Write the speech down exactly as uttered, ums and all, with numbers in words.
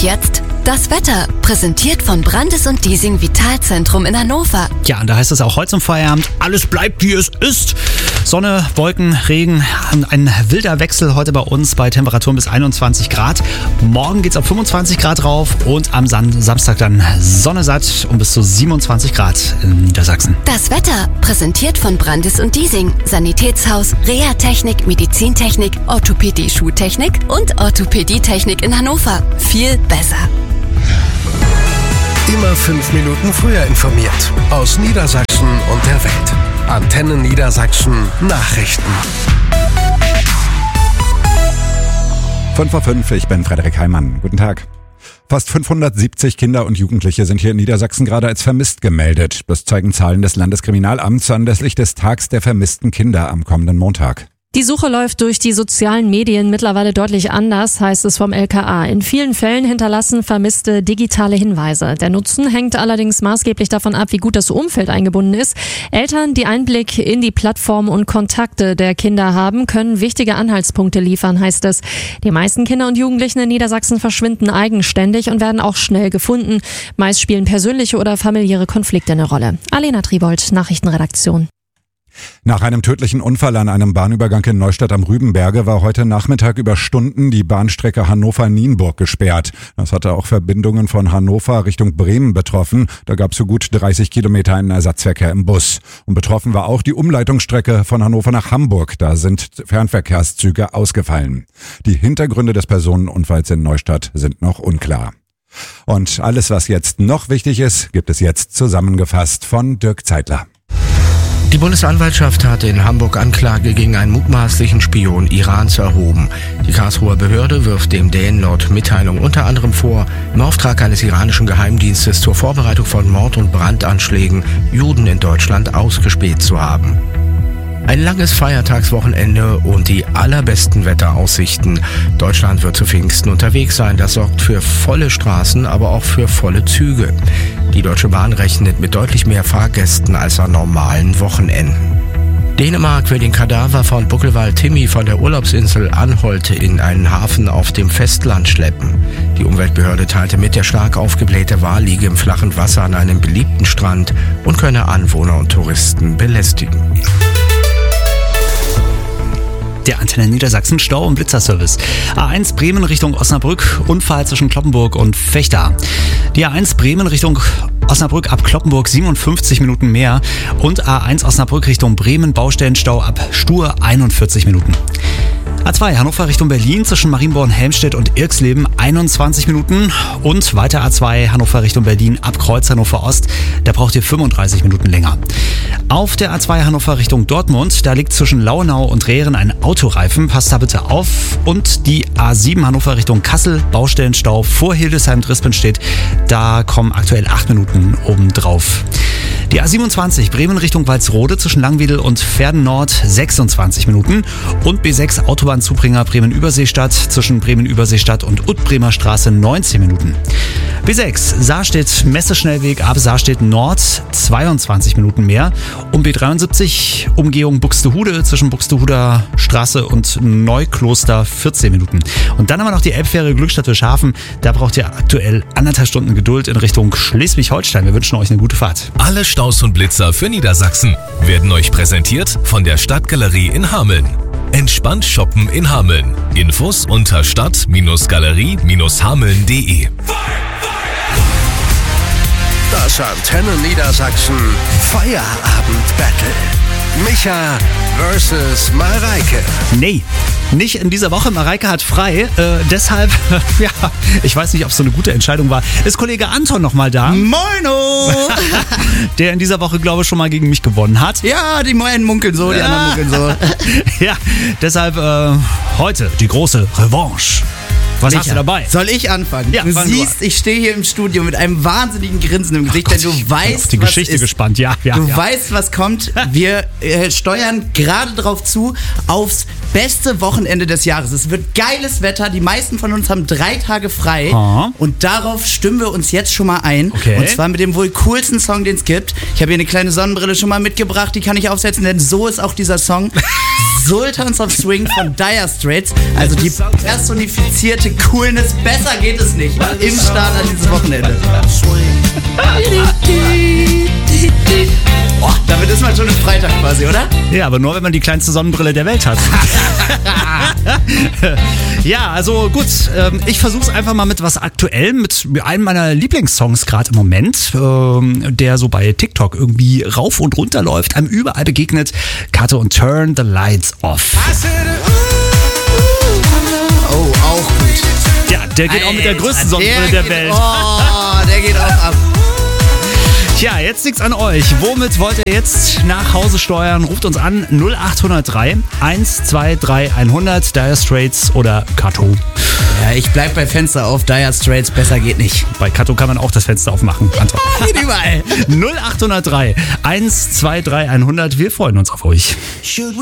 jetzt das Wetter, präsentiert von Brandis und Diesing Vitalzentrum in Hannover. Ja, und da heißt es auch heute zum Feierabend, alles bleibt wie es ist. Sonne, Wolken, Regen, ein wilder Wechsel heute bei uns bei Temperaturen bis einundzwanzig Grad. Morgen geht's auf fünfundzwanzig Grad rauf und am Sam- Samstag dann Sonne satt und bis zu siebenundzwanzig Grad in Niedersachsen. Das Wetter, präsentiert von Brandis und Diesing, Sanitätshaus, Reha-Technik, Medizintechnik, Orthopädie-Schuhtechnik und Orthopädietechnik in Hannover. Viel besser. Immer fünf Minuten früher informiert. Aus Niedersachsen und der Welt. Antenne Niedersachsen Nachrichten. fünf Uhr fünf, ich bin Frederik Heimann. Guten Tag. Fast fünfhundertsiebzig Kinder und Jugendliche sind hier in Niedersachsen gerade als vermisst gemeldet. Das zeigen Zahlen des Landeskriminalamts anlässlich des Tags der vermissten Kinder am kommenden Montag. Die Suche läuft durch die sozialen Medien mittlerweile deutlich anders, heißt es vom L K A. In vielen Fällen hinterlassen Vermisste digitale Hinweise. Der Nutzen hängt allerdings maßgeblich davon ab, wie gut das Umfeld eingebunden ist. Eltern, die Einblick in die Plattform und Kontakte der Kinder haben, können wichtige Anhaltspunkte liefern, heißt es. Die meisten Kinder und Jugendlichen in Niedersachsen verschwinden eigenständig und werden auch schnell gefunden. Meist spielen persönliche oder familiäre Konflikte eine Rolle. Alena Tribold, Nachrichtenredaktion. Nach einem tödlichen Unfall an einem Bahnübergang in Neustadt am Rübenberge war heute Nachmittag über Stunden die Bahnstrecke Hannover-Nienburg gesperrt. Das hatte auch Verbindungen von Hannover Richtung Bremen betroffen. Da gab es so gut dreißig Kilometer einen Ersatzverkehr im Bus. Und betroffen war auch die Umleitungsstrecke von Hannover nach Hamburg. Da sind Fernverkehrszüge ausgefallen. Die Hintergründe des Personenunfalls in Neustadt sind noch unklar. Und alles, was jetzt noch wichtig ist, gibt es jetzt zusammengefasst von Dirk Zeitler. Die Bundesanwaltschaft hat in Hamburg Anklage gegen einen mutmaßlichen Spion Irans erhoben. Die Karlsruher Behörde wirft dem Dänen laut Mitteilung unter anderem vor, im Auftrag eines iranischen Geheimdienstes zur Vorbereitung von Mord- und Brandanschlägen Juden in Deutschland ausgespäht zu haben. Ein langes Feiertagswochenende und die allerbesten Wetteraussichten. Deutschland wird zu Pfingsten unterwegs sein. Das sorgt für volle Straßen, aber auch für volle Züge. Die Deutsche Bahn rechnet mit deutlich mehr Fahrgästen als an normalen Wochenenden. Dänemark will den Kadaver von Buckelwald Timmy von der Urlaubsinsel Anholt in einen Hafen auf dem Festland schleppen. Die Umweltbehörde teilte mit, der stark aufgeblähte Wal liege im flachen Wasser an einem beliebten Strand und könne Anwohner und Touristen belästigen. Der Antenne Niedersachsen Stau- und Blitzerservice. A eins Bremen Richtung Osnabrück, Unfall zwischen Cloppenburg und Vechta. Die A eins Bremen Richtung Osnabrück ab Cloppenburg siebenundfünfzig Minuten mehr und A eins Osnabrück Richtung Bremen Baustellenstau ab Stur einundvierzig Minuten. A zwei Hannover Richtung Berlin zwischen Marienborn, Helmstedt und Irxleben einundzwanzig Minuten und weiter A zwei Hannover Richtung Berlin ab Kreuz Hannover Ost, da braucht ihr fünfunddreißig Minuten länger. Auf der A zwei Hannover Richtung Dortmund, da liegt zwischen Lauenau und Rehren ein Autoreifen, passt da bitte auf. Und die A sieben Hannover Richtung Kassel, Baustellenstau vor Hildesheim-Drispenstedt, da kommen aktuell acht Minuten obendrauf. Die A siebenundzwanzig Bremen Richtung Walsrode zwischen Langwiedel und Verden Nord sechsundzwanzig Minuten und B sechs Autobahnzubringer Bremen-Überseestadt zwischen Bremen-Überseestadt und Utbremer Straße neunzehn Minuten. B sechs Saarstedt Messeschnellweg ab Saarstedt Nord zweiundzwanzig Minuten mehr und B dreiundsiebzig Umgehung Buxtehude zwischen Buxtehuder Straße und Neukloster vierzehn Minuten. Und dann haben wir noch die Elbfähre Glückstadt-Wilshaven. Da braucht ihr aktuell anderthalb Stunden Geduld in Richtung Schleswig-Holstein. Wir wünschen euch eine gute Fahrt. Alle Staus und Blitzer für Niedersachsen werden euch präsentiert von der Stadtgalerie in Hameln. Entspannt shoppen in Hameln. Infos unter stadt-galerie hameln punkt de. Das Antenne Niedersachsen Feierabend-Battle. Micha versus Mareike. Nee, nicht in dieser Woche. Mareike hat frei. Äh, deshalb, ja, ich weiß nicht, ob es so eine gute Entscheidung war. Ist Kollege Anton nochmal da? Moino! Der in dieser Woche, glaube ich, schon mal gegen mich gewonnen hat. Ja, die einen munkeln so, die ja. anderen munkeln so. Ja, deshalb äh, heute die große Revanche. Was Micha, hast du dabei? Soll ich anfangen? Ja, du fang siehst, du ich stehe hier im Studio mit einem wahnsinnigen Grinsen im Gesicht, Gott, denn du ich weißt, bin auf die was Geschichte ist. gespannt. Ja, ja, du ja. weißt, was kommt. Wir äh, steuern gerade drauf zu, aufs beste Wochenende des Jahres. Es wird geiles Wetter. Die meisten von uns haben drei Tage frei. Oh. Und darauf stimmen wir uns jetzt schon mal ein. Okay. Und zwar mit dem wohl coolsten Song, den es gibt. Ich habe hier eine kleine Sonnenbrille schon mal mitgebracht. Die kann ich aufsetzen, denn so ist auch dieser Song. Sultans of Swing von Dire Straits. Also die personifizierte Coolness. Besser geht es nicht. Im Start an dieses Wochenende. Oh, damit ist man schon im Freitag quasi, oder? Ja, aber nur, wenn man die kleinste Sonnenbrille der Welt hat. Ja, also gut, ähm, ich versuche es einfach mal mit was Aktuellem, mit einem meiner Lieblingssongs gerade im Moment, ähm, der so bei TikTok irgendwie rauf und runter läuft, einem überall begegnet. Kato und Turn the Lights Off. Oh, auch gut. Ja, der geht auch mit der größten Sonnenbrille der, der Welt. Oh, der geht auch ab. Tja, jetzt liegt's an euch. Womit wollt ihr jetzt nach Hause steuern? Ruft uns an null acht null drei eins zwei drei hundert, Dire Straits oder Kato. Ja, ich bleib bei Fenster auf, Dire Straits, besser geht nicht. Bei Kato kann man auch das Fenster aufmachen. Oh, geht überall. null acht null drei eins zwei drei hundert, wir freuen uns auf euch.